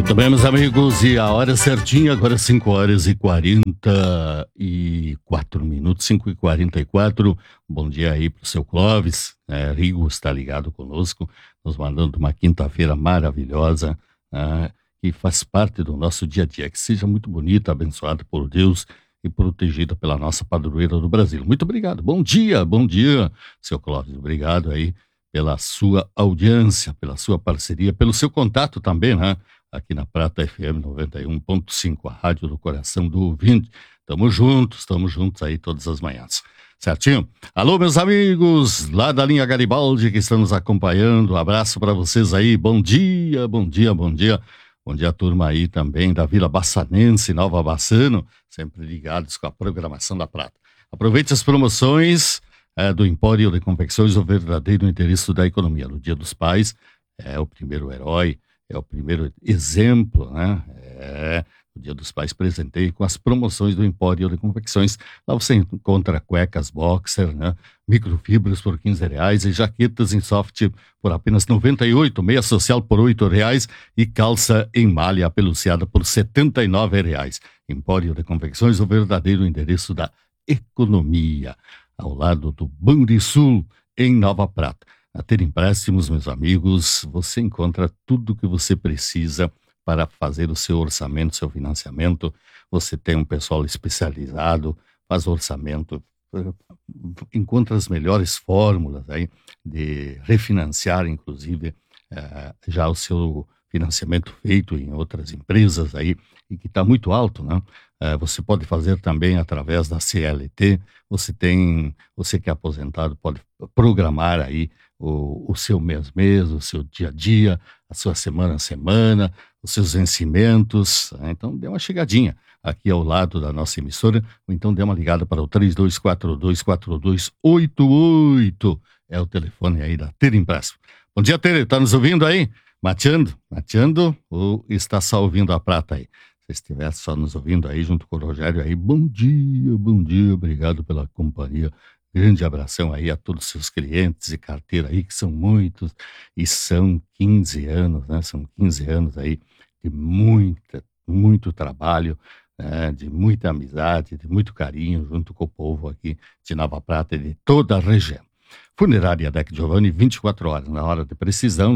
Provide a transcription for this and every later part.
Muito bem, meus amigos, e a hora certinha, agora 5h44 minutos, 5h44. Bom dia aí pro seu Clóvis, Rigo está ligado conosco, nos mandando uma quinta-feira maravilhosa, que faz parte do nosso dia a dia, que seja muito bonita, abençoada por Deus e protegida pela nossa padroeira do Brasil. Muito obrigado, bom dia, seu Clóvis, obrigado aí pela sua audiência, pela sua parceria, pelo seu contato também, aqui na Prata FM 91.5, a rádio do coração do ouvinte. Estamos juntos aí todas as manhãs. Certinho? Alô, meus amigos lá da linha Garibaldi que estão nos acompanhando. Abraço para vocês aí. Bom dia. Bom dia, turma aí também da Vila Bassanense, Nova Bassano, sempre ligados com a programação da Prata. Aproveite as promoções do Empório de Confecções, o verdadeiro interesse da economia. No Dia dos Pais, é o primeiro herói, é o primeiro exemplo, no Dia dos Pais presentei com as promoções do Empório de Confecções. Lá você encontra cuecas boxer, microfibras por R$15 e jaquetas em soft por apenas R$98, meia social por R$8 e calça em malha apeluciada por R$79. Empório de Confecções, o verdadeiro endereço da economia, ao lado do Banrisul, em Nova Prata. A Ter Empréstimos, meus amigos, você encontra tudo o que você precisa para fazer o seu orçamento, seu financiamento. Você tem um pessoal especializado, faz orçamento, encontra as melhores fórmulas aí de refinanciar, inclusive, já o seu financiamento feito em outras empresas aí, e que está muito alto, você pode fazer também através da CLT, você que é aposentado pode programar aí o seu mês, o seu dia a dia, a sua semana a semana, os seus vencimentos, então dê uma chegadinha aqui ao lado da nossa emissora, ou então dê uma ligada para o 3242-4288, é o telefone aí da Ter Empréstimo. Bom dia, Tere, tá nos ouvindo aí? Mateando, ou está só ouvindo a Prata aí? Se estiver só nos ouvindo aí junto com o Rogério aí, bom dia, obrigado pela companhia. Grande abração aí a todos os seus clientes e carteira aí, que são muitos, e são 15 anos, São 15 anos aí de muito trabalho, de muita amizade, de muito carinho junto com o povo aqui de Nova Prata e de toda a região. Funerária Deck Giovanni, 24 horas, na hora de precisão,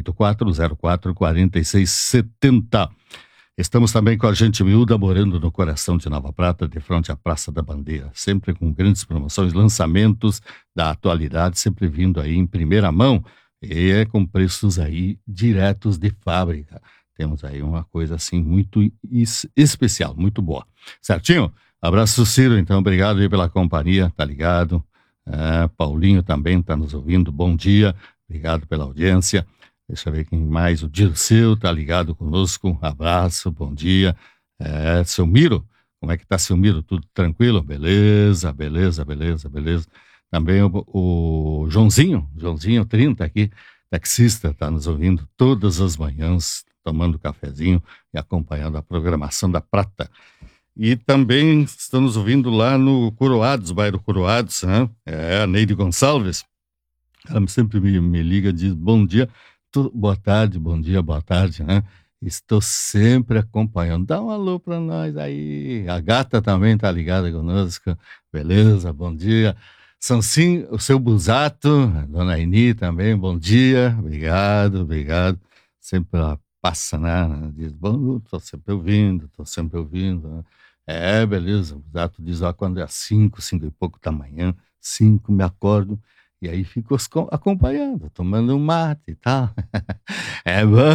984-04-4670. Estamos também com a Gente Miúda, morando no coração de Nova Prata, de frente à Praça da Bandeira, sempre com grandes promoções, lançamentos da atualidade, sempre vindo aí em primeira mão, e com preços aí diretos de fábrica. Temos aí uma coisa assim muito especial, muito boa. Certinho? Abraço, Ciro, então, obrigado aí pela companhia, tá ligado? Paulinho também está nos ouvindo, bom dia, obrigado pela audiência. Deixa eu ver quem mais, o Dirceu tá ligado conosco, abraço, bom dia. Seu Miro, como é que tá, seu Miro, tudo tranquilo? Beleza. Também o Joãozinho 30 aqui, taxista, tá nos ouvindo todas as manhãs, tomando cafezinho e acompanhando a programação da Prata. E também estamos ouvindo lá no Coroados, bairro Coroados, a Neide Gonçalves, ela sempre me liga e diz, bom dia, boa tarde, estou sempre acompanhando, dá um alô para nós aí, a gata também tá ligada conosco, beleza, bom dia, Sancinho, o seu Busato, a dona Aini também, bom dia, obrigado, sempre ela passa, diz, bom, tô sempre ouvindo, beleza, o Busato diz, quando é 5 e pouco da manhã, 5 me acordo, e aí fico acompanhando, tomando um mate e tal. É bom,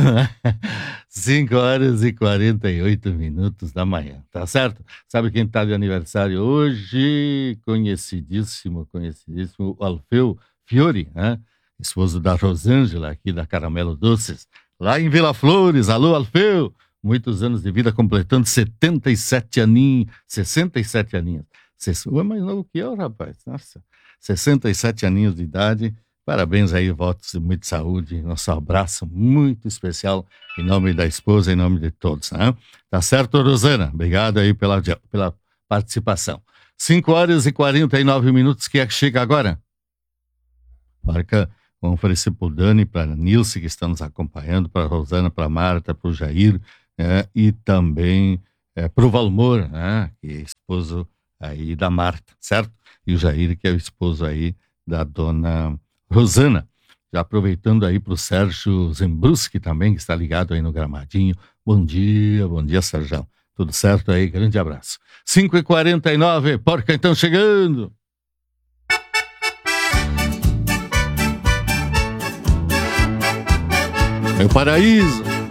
5h48 da manhã, tá certo? Sabe quem tá de aniversário hoje? Conhecidíssimo, o Alfeu Fiore, esposo da Rosângela, aqui da Caramelo Doces, lá em Vila Flores. Alô, Alfeu! Muitos anos de vida, completando 67 aninhos. É mais novo que eu, rapaz. Nossa, 67 aninhos de idade. Parabéns aí, votos de muita saúde. Nosso abraço muito especial em nome da esposa, em nome de todos, Tá certo, Rosana? Obrigado aí pela participação. 5h49, que é que chega agora? Marca, vamos oferecer para o Dani, para a Nilce, que está nos acompanhando, para a Rosana, para a Marta, para o Jair, e também pro Valmor, né, que é esposo aí da Marta, certo? E o Jair, que é o esposo aí da dona Rosana. Já aproveitando aí pro Sérgio Zembruski também, que está ligado aí no Gramadinho. Bom dia, Sérgio. Tudo certo aí? Grande abraço. 5h49, Porca então chegando. Meu paraíso.